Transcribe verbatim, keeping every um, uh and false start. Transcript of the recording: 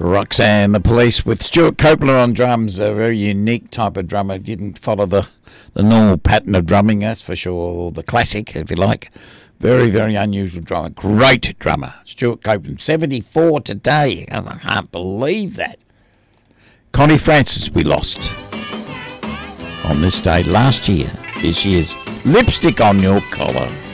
Roxanne the Police with Stuart Copeland on drums, a very unique type of drummer. Didn't follow the, the normal pattern of drumming, that's for sure, or the classic, if you like. Very, very unusual drummer. Great drummer. Stuart Copeland, seventy-four today. I can't believe that. Connie Francis we lost on this day last year. This year's Lipstick on Your Collar.